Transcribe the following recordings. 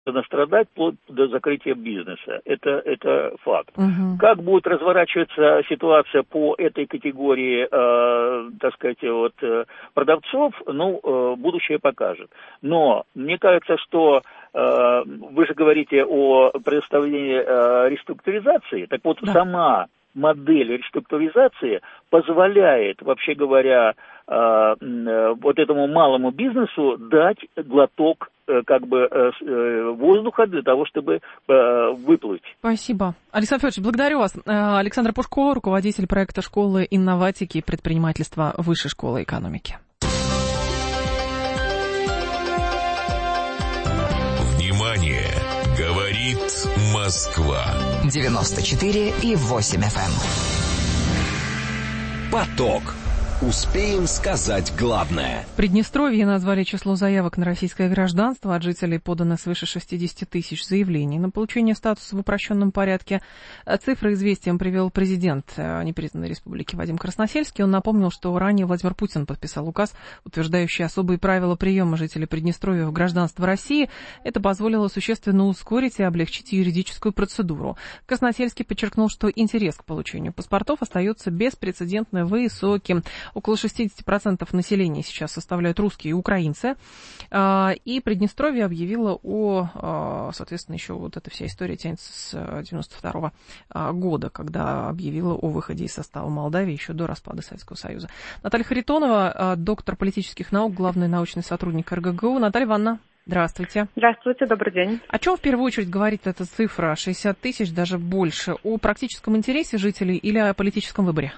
настрадать вплоть до закрытия бизнеса. Это факт. Как будет разворачиваться ситуация по этой категории, так сказать, продавцов, будущее покажет. Но мне кажется, что вы же говорите о предоставлении реструктуризации, так вот, да. Сама модель реструктуризации позволяет, вообще говоря, вот этому малому бизнесу дать глоток воздуха для того, чтобы выплыть. Спасибо. Александр Федорович, благодарю вас. Александр Пушко, руководитель проекта школы инноватики и предпринимательства Высшей школы экономики. Внимание! Говорит Москва. 94,8 FM. Поток. Успеем сказать главное. В Приднестровье назвали число заявок на российское гражданство. От жителей подано свыше 60 тысяч заявлений на получение статуса в упрощенном порядке. Цифры известиям привел президент непризнанной республики Вадим Красносельский. Он напомнил, что ранее Владимир Путин подписал указ, утверждающий особые правила приема жителей Приднестровья в гражданство России. Это позволило существенно ускорить и облегчить юридическую процедуру. Красносельский подчеркнул, что интерес к получению паспортов остается беспрецедентно высоким. Около 60% населения сейчас составляют русские и украинцы. И Приднестровье объявило соответственно, еще вот эта вся история тянется с 92 года, когда объявила о выходе из состава Молдавии еще до распада Советского Союза. Наталья Харитонова, доктор политических наук, главный научный сотрудник РГГУ. Наталья Ивановна, здравствуйте. Здравствуйте, добрый день. О чем в первую очередь говорит эта цифра 60 тысяч, даже больше? О практическом интересе жителей или о политическом выборе?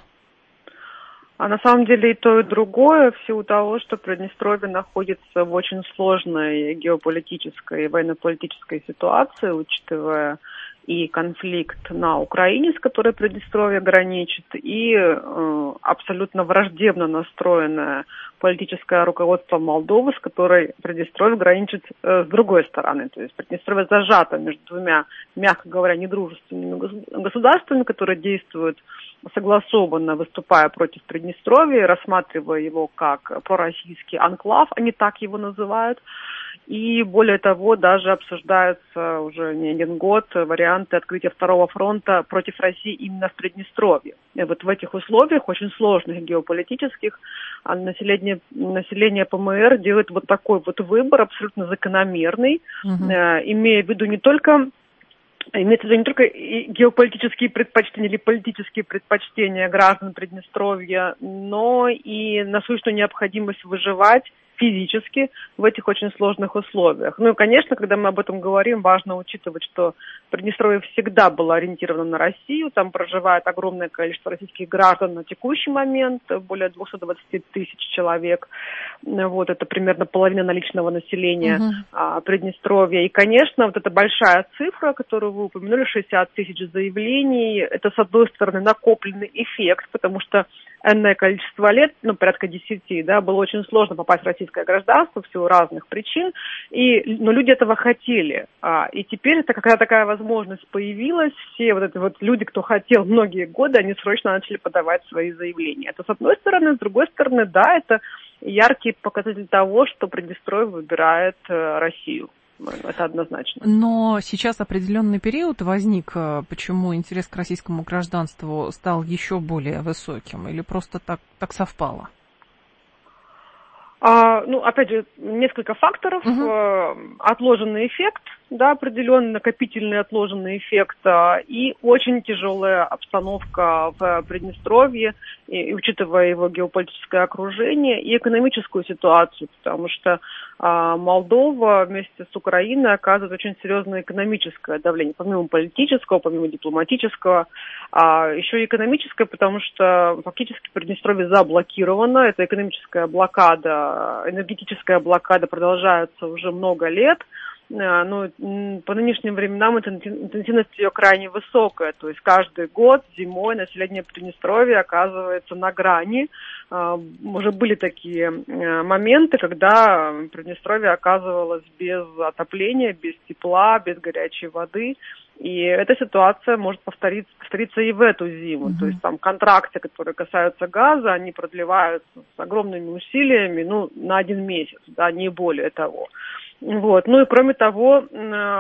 А на самом деле и то, и другое, в силу того, что Приднестровье находится в очень сложной геополитической и военно-политической ситуации, учитывая и конфликт на Украине, с которой Приднестровье граничит, и абсолютно враждебно настроенное политическое руководство Молдовы, с которой Приднестровье граничит с другой стороны. То есть Приднестровье зажато между двумя, мягко говоря, недружественными государствами, которые действуют согласованно, выступая против Приднестровья, рассматривая его как пророссийский анклав, они так его называют. И более того, даже обсуждаются уже не один год варианты открытия второго фронта против России именно в Приднестровье. И вот в этих условиях, очень сложных геополитических, население ПМР делает вот такой вот выбор, абсолютно закономерный, имея в виду не только геополитические предпочтения или политические предпочтения граждан Приднестровья, но и насущную необходимость выживать физически в этих очень сложных условиях. Ну и, конечно, когда мы об этом говорим, важно учитывать, что Приднестровье всегда было ориентировано на Россию, там проживает огромное количество российских граждан на текущий момент, более 220 тысяч человек, вот, это примерно половина наличного населения Приднестровья. И, конечно, вот эта большая цифра, которую вы упомянули, 60 тысяч заявлений, это, с одной стороны, накопленный эффект, потому что энное количество лет, порядка 10, да, было очень сложно попасть в российское гражданство в силу разных причин, но люди этого хотели. И теперь, когда такая возможность появилась, все вот эти вот люди, кто хотел многие годы, они срочно начали подавать свои заявления. Это с одной стороны. С другой стороны, да, это яркий показатель того, что Приднестровье выбирает Россию. Это однозначно. Но сейчас определенный период возник, почему интерес к российскому гражданству стал еще более высоким, или просто так совпало? Опять же, несколько факторов. Отложенный эффект, да, определенный накопительный отложенный эффект, и очень тяжелая обстановка в Приднестровье, и учитывая его геополитическое окружение и экономическую ситуацию, потому что Молдова вместе с Украиной оказывает очень серьезное экономическое давление, помимо политического, помимо дипломатического, еще и экономическое, потому что фактически Приднестровье заблокировано, это экономическая блокада, энергетическая блокада продолжается уже много лет. Но по нынешним временам интенсивность ее крайне высокая, то есть каждый год зимой население Приднестровья оказывается на грани. Уже были такие моменты, когда Приднестровье оказывалось без отопления, без тепла, без горячей воды. И эта ситуация может повториться и в эту зиму. То есть там контракты, которые касаются газа, они продлеваются с огромными усилиями, на 1 месяц, да, не более того. Вот. Ну и кроме того,